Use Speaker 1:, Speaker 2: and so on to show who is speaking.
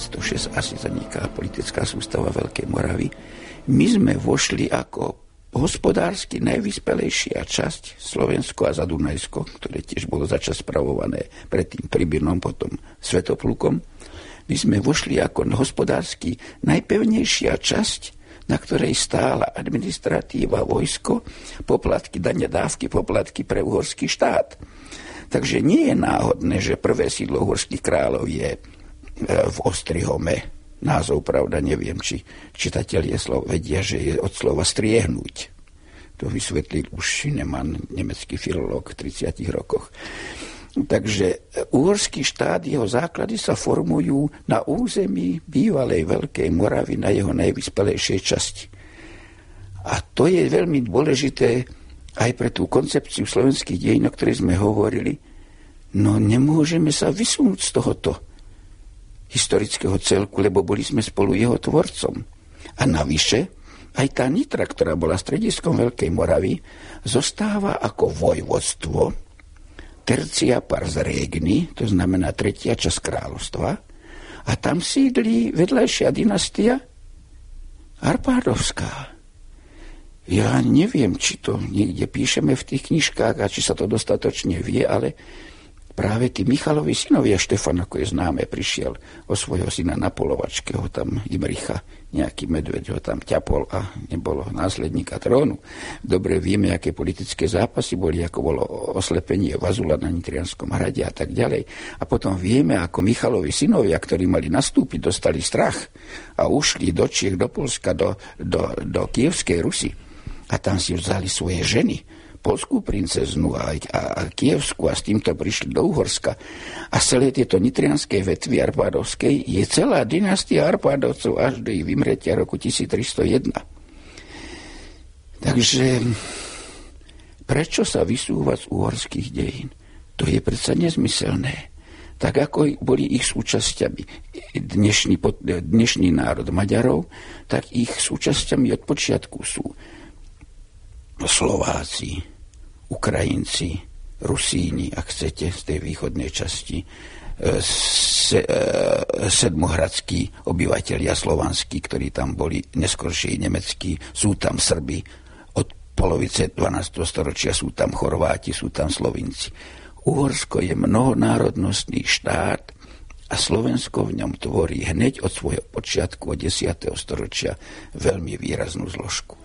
Speaker 1: 1906 asi zaniká politická sústava Veľkej Moravy. My sme vošli ako hospodársky najvyspelejšia časť Slovensko a Zadunajsko, ktoré tiež bolo začas spravované predtým Pribyrnom, potom Svätoplukom. My sme vošli ako hospodársky najpevnejšia časť, na ktorej stála administratíva, vojsko, poplatky, dane, dávky, poplatky pre uhorský štát. Takže nie je náhodné, že prvé sídlo uhorských kráľov je v Ostrihome. Názov, pravda, neviem, či čitatelia vedia, že je od slova striehnúť. To vysvetlil už Šineman, nemecký filológ v 30 rokoch. Takže uhorský štát, jeho základy sa formujú na území bývalej Veľkej Moravy, na jeho najvyspelejšej časti. A to je veľmi dôležité aj pre tú koncepciu slovenských dejín, o ktorej sme hovorili. No nemôžeme sa vysunúť z tohoto historického celku, lebo boli sme spolu jeho tvorcom. A navyše, aj tá Nitra, ktorá bola strediskom Veľkej Moravy, zostáva ako vojvodstvo tercia pars regni, to znamená tretia časť kráľovstva, a tam sídlí vedľajšia dynastia Arpádovská. Ja neviem, či to niekde píšeme v tých knižkách a či sa to dostatočne vie, ale práve tí Michalovi synovia, Štefan, ako je známe, prišiel o svojho syna na polovačke, ho tam Imricha, nejaký medveď ho tam ťapol a nebolo následníka trónu. Dobre vieme, aké politické zápasy boli, ako bolo oslepenie Vazula na Nitrianskom hrade a tak ďalej. A potom vieme, ako Michalovi synovia, ktorí mali nastúpiť, dostali strach a ušli do Čiech, do Polska, do Kievskej Rusy. A tam si vzali svoje ženy, polskú princeznu a kievskú, a s týmto prišli do Uhorska. A celé tieto nitrianskej vetvy Arpádovskej je celá dynastia Arpádovcov až do ich vymretia roku 1301. Takže prečo sa vysúvať z uhorských dejín? To je predsa nezmyselné. Tak ako boli ich súčasťami dnešný národ Maďarov, tak ich súčasťami od počiatku sú Slováci, Ukrajinci, Rusíni, ak chcete, z tej východnej časti, sedmohradskí obyvatelia slovanskí, ktorí tam boli, neskoršie nemeckí, sú tam Srbi, od polovice 12. storočia sú tam Chorváti, sú tam Slovinci. Uhorsko je mnohonárodnostný štát a Slovensko v ňom tvorí hneď od svojho počiatku, od 10. storočia, veľmi výraznú zložku.